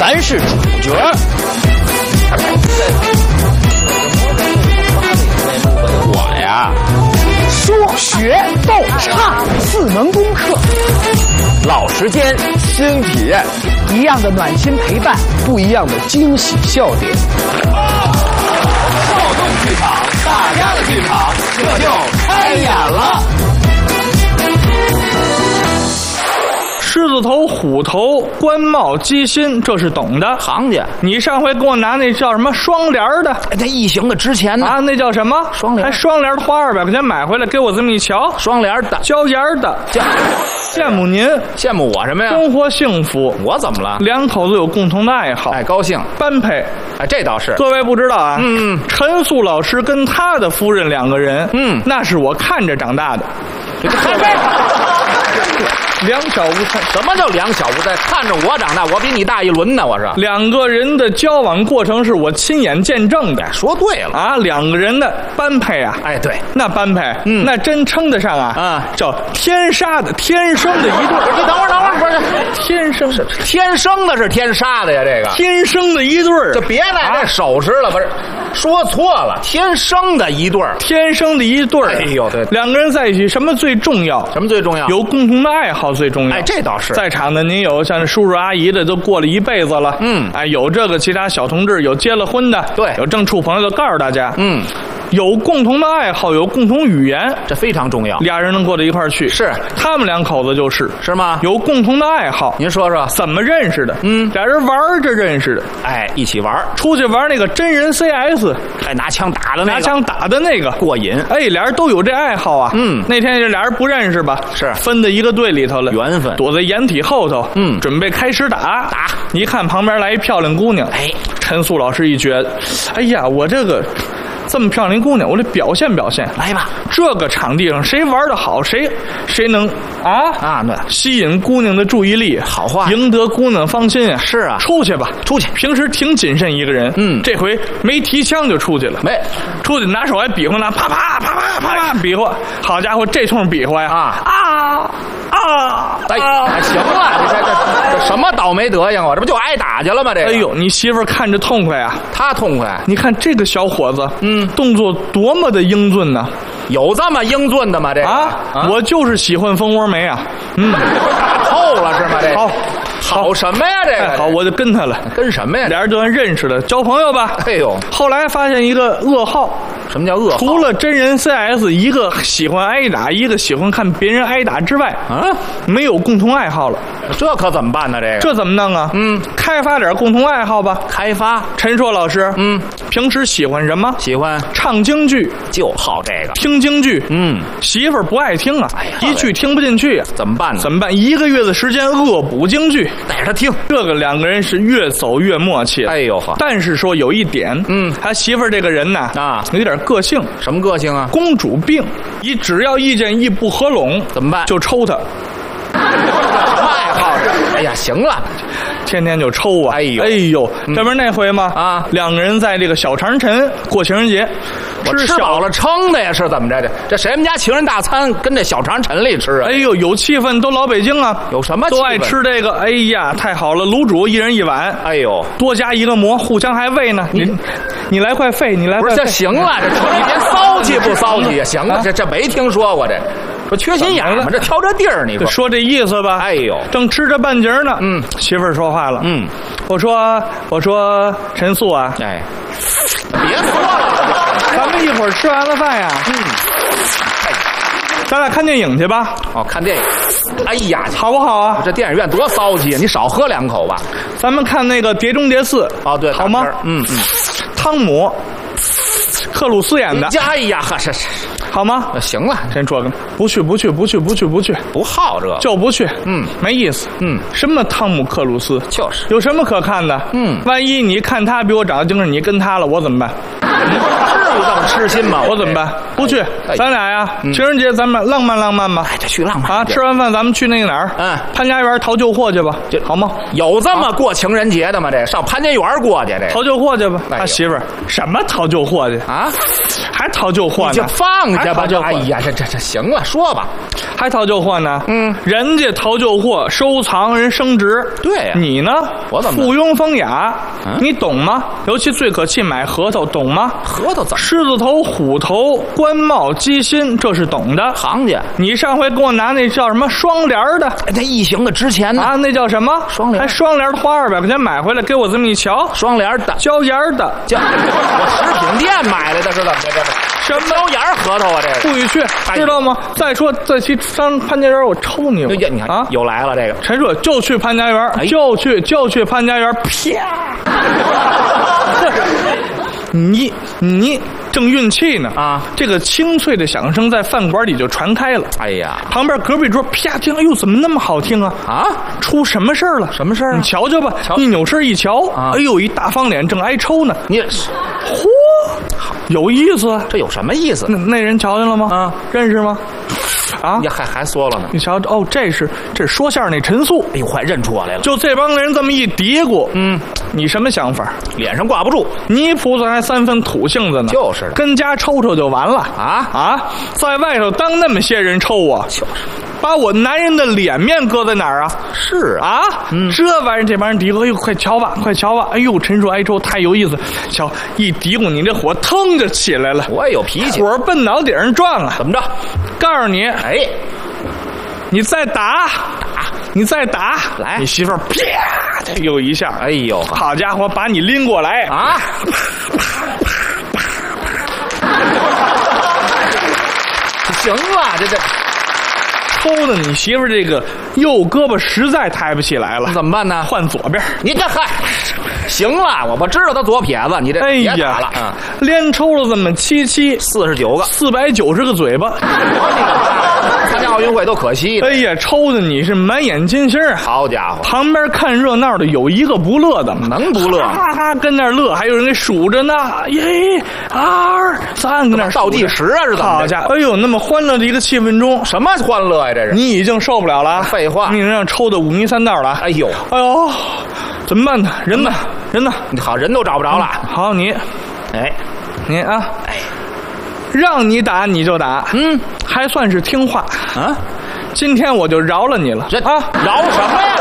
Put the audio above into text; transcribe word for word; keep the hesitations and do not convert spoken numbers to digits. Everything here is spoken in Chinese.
咱是主角。我呀， 说学逗唱四门功课， 老时间新体验， 一样的暖心陪伴， 不一样的惊喜笑点。 躁动剧场，大家的剧场，这就开演了。 狮子头、虎头、官帽、鸡心，这是懂的行家。 你上回给我拿那叫什么双联的？ 哎，那异形的值钱呢啊，那叫什么？ 双联。 还双联花二百块钱买回来，给我这么一瞧， 双联的， 椒盐的。羡慕您， 羡慕我什么呀？ 生活幸福。 我怎么了？ 两口子有共同的爱好， 哎，高兴， 般配。 哎，这倒是。 各位不知道啊， 嗯， 陈素老师跟他的夫人两个人， 嗯， 那是我看着长大的。 看这两小无猜。 什么叫两小无猜？看着我长大，我比你大一轮呢，我是。 两个人的交往过程是我亲眼见证的。 说对了啊，两个人的般配啊， 哎，对， 那般配， 嗯， 那真称得上啊， 啊， 叫天杀的，天生的一对。 你等会儿，等会儿，不是天生的， 天生的是天杀的呀，这个天生的一对儿， 就别来这手势了，不是，说错了，天生的一对儿， 天生的一对儿。 哎呦，对， 两个人在一起，什么最重要？ 什么最重要？ 有共同的爱好最重要。 哎，这倒是。 在场的您有像叔叔阿姨的都过了一辈子了， 嗯， 哎，有这个其他小同志有结了婚的， 对， 有正处朋友的，告诉大家， 嗯。 有共同的爱好，有共同语言， 这非常重要。 俩人能过到一块儿去， 是他们两口子就是是吗？ 有共同的爱好。 您说说怎么认识的？ 嗯， 俩人玩着认识的。 哎，一起玩， 出去玩那个真人 C S， 哎，拿枪打的那个， 拿枪打的那个过瘾。 哎，俩人都有这爱好啊。 嗯， 那天这俩人不认识吧？ 是分在一个队里头了， 缘分。 躲在掩体后头， 嗯， 准备开始打打。 一看旁边来一漂亮姑娘， 哎， 陈素老师一觉得，哎呀，我这个。这么漂亮姑娘，我得表现表现。 来吧， 这个场地上谁玩得好，谁谁能啊啊，对， 吸引姑娘的注意力， 好话， 赢得姑娘芳心啊。 是啊， 出去吧， 出去。 平时挺谨慎一个人， 嗯， 这回没提枪就出去了， 没出去拿手还比划呢，啪啪啪啪啪啪比划。好家伙，这通比划呀啊啊啊！ 哎，行了，这这这什么倒霉德行啊？这不就挨打去了吗？这哎呦，你媳妇儿看着痛快啊， 他痛快。 你看这个小伙子， 嗯， 动作多么的英俊呢！ 有这么英俊的吗？这个啊，啊我就是喜欢蜂窝煤啊，嗯， 打透了是吗？这好， 好什么呀？这个好，我就跟他了。 跟什么呀？ 俩人就算认识了，交朋友吧。 哎呦， 后来发现一个噩耗。 什么叫噩耗？ 除了真人 C S， 一个喜欢挨打，一个喜欢看别人挨打之外， 啊， 没有共同爱好了。 这可怎么办呢？这个这怎么弄啊？ 嗯， 开发点共同爱好吧。 开发。 陈硕老师， 嗯， 平时喜欢什么？ 喜欢唱京剧， 就好这个。 听京剧， 嗯， 媳妇儿不爱听啊， 哎、 一句听不进去啊， 怎么办呢？ 怎么办？一个月的时间恶补京剧， 带着他听。 这个两个人是越走越默契。 哎呦呵！ 但是说有一点， 嗯， 他媳妇儿这个人呐， 啊， 有点个性。 什么个性啊？ 公主病，你只要意见一不合拢， 怎么办？ 就抽他。 什么爱好？哎呀，行了， 天天就抽啊！ 哎呦， 哎呦，这不是那回吗？ 啊， 两个人在这个小长城过情人节， 我吃饱了撑的呀，是怎么着的？这谁们家情人大餐跟这小长城里吃啊？ 哎呦，有气氛，都老北京啊， 有什么都爱吃这个？哎呀，太好了，卤煮一人一碗。 哎呦， 多加一个馍，互相还喂呢。你你来块肺，你来块肺。 不是，这行了，这你别骚气不骚气呀？行了，这这没听说过这。说缺心眼子，这挑这地儿，你说说这意思吧？ 哎呦， 正吃着半截呢， 嗯， 媳妇儿说话了， 嗯， 我说我说陈素啊， 哎，别说了， 咱们一会儿吃完了饭呀， 嗯，哎， 咱俩看电影去吧。 哦，看电影，哎呀， 好不好啊？ 这电影院多骚气啊！你少喝两口吧。 咱们看那个《碟中谍四》， 哦，对， 好吗？ 嗯嗯， 汤姆克鲁斯演的。 哎呀，哈是是。 好吗？ 行了， 真说个不去不去不去不去不去， 不好这就不去， 嗯， 没意思， 嗯， 什么汤姆克鲁斯， 就是有什么可看的？ 嗯， 万一你看他比我长得精神，你跟他了，我怎么办？ 至于这么痴心吗？ 我怎么办？ 不去，咱俩呀，情人节咱们浪漫浪漫吧。 哎，这去浪漫啊！吃完饭咱们去那个哪儿？ 嗯， 潘家园淘旧货去吧，好吗？ 有这么过情人节的吗？这上潘家园过去，这淘旧货去吧。他媳妇儿什么淘旧货去啊？ 还淘旧货呢？ 就放下吧，这哎呀，这这这行了，说吧。 还淘旧货呢？嗯，人家淘旧货收藏人升值， 对呀。 你呢？ 我怎么附庸风雅？你懂吗？尤其最可气买核桃，懂吗？ 核桃怎么？ 狮子头、虎头、官帽、鸡心，这是懂的行家。 你上回给我拿那叫什么双联的？ 哎，那异形的值钱呢？ 啊，那叫什么？ 双联。 还双联花二百块钱买回来，给我这么一瞧， 双联的， 椒盐的， 叫我食品店买来的，是怎么的？这什么椒盐核桃啊？这不许去，知道吗？再说再去上潘家园，我抽你！ 你看啊，又来了这个。 陈硕就去潘家园， 哎、 就去就去潘家园，啪！你你正运气呢啊！ 这个清脆的响声在饭馆里就传开了。 哎呀， 旁边隔壁桌啪听，哎呦，怎么那么好听啊？ 啊， 出什么事儿了？ 什么事儿、啊？ 你瞧瞧吧， 瞧一扭身一瞧， 啊、 哎呦，一大方脸正挨抽呢。 你， 嚯，有意思啊！ 这有什么意思？ 那那人瞧见了吗？ 啊， 认识吗？啊， 你还还说了呢？ 你瞧，哦，这是这是说相声那陈素， 哎呦，快认出我来了！ 就这帮人这么一嘀咕，嗯，你什么想法？ 脸上挂不住， 泥菩萨还三分土性子呢， 就是的， 跟家抽抽就完了啊啊，在外头当那么些人抽我， 就是。 把我男人的脸面搁在哪儿啊？ 是啊，嗯，这玩意儿这帮人嘀咕，哎呦，快瞧吧，快瞧吧！哎呦，陈述挨抽太有意思，瞧一嘀咕，你这火腾就起来了。 我也有脾气， 火奔脑顶上撞啊！ 怎么着？ 告诉你， 哎， 你再打，打，你再打， 来， 你媳妇儿啪又一下， 哎呦， 好家伙，把你拎过来啊！行了，这这。 抽的你媳妇这个右胳膊实在抬不起来了， 怎么办呢？ 换左边。 你这嗨，行了，我不知道他左撇子，你这哎呀了，嗯， 连抽了这么七七四十九个， 四百九十个嘴巴。 参加奥运会都可惜。 哎呀，抽的你是满眼金星啊！ 好家伙， 旁边看热闹的有一个不乐的吗？ 能不乐？ 哈哈，跟那乐，还有人给数着呢。一、二、三，跟那倒计时啊，是怎么？ 好家伙，哎呦，那么欢乐的一个气氛中， 什么欢乐呀？这是你已经受不了了。 废话， 你让抽的五迷三道了。 哎呦， 哎呦，怎么办呢？人呢？人呢？ 你好，人都找不着了。 嗯、好，你， 哎， 你啊， 哎， 让你打你就打， 嗯， 还算是听话啊。 今天我就饶了你了。 这啊，饶什么呀？